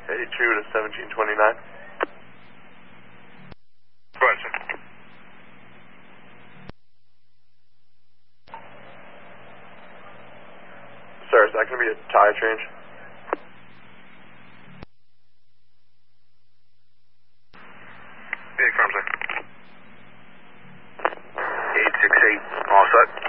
82 to 1729. Question. Sir, is that going to be a tire change? Yeah, confirm, sir. 868, all set.